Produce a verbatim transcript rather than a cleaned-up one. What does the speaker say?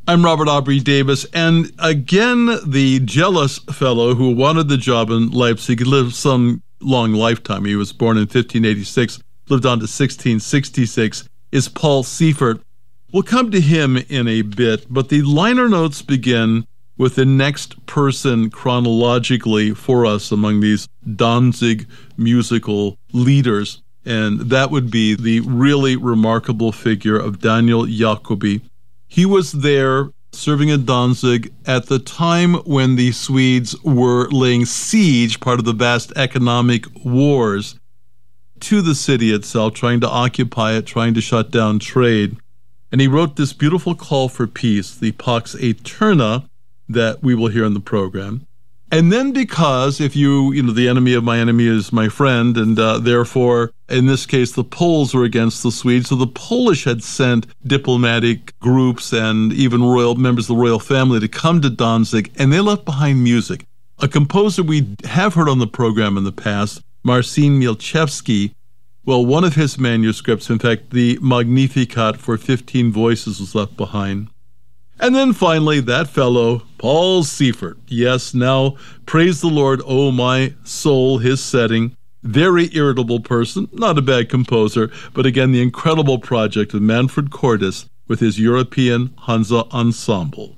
I'm Robert Aubrey Davis, and again, the jealous fellow who wanted the job in Leipzig lived some long lifetime. He was born in fifteen eighty-six, lived on to sixteen sixty-six, is Paul Seifert. We'll come to him in a bit, but the liner notes begin with the next person chronologically for us among these Danzig musical leaders, and that would be the really remarkable figure of Daniel Jacobi. He was there serving in Danzig at the time when the Swedes were laying siege, part of the vast economic wars, to the city itself, trying to occupy it, trying to shut down trade. And he wrote this beautiful call for peace, the Pax Aeterna, that we will hear in the program. And then because if you, you know, the enemy of my enemy is my friend, and uh, therefore, in this case, the Poles were against the Swedes, so the Polish had sent diplomatic groups and even royal members of the royal family to come to Danzig, and they left behind music. A composer we have heard on the program in the past, Marcin Mielczewski, well, one of his manuscripts, in fact, the Magnificat for fifteen voices, was left behind. And then finally, that fellow, Paul Seifert. Yes, now, praise the Lord, oh my soul, his setting. Very irritable person, not a bad composer, but again, the incredible project of Manfred Cordes with his European Hansa Ensemble.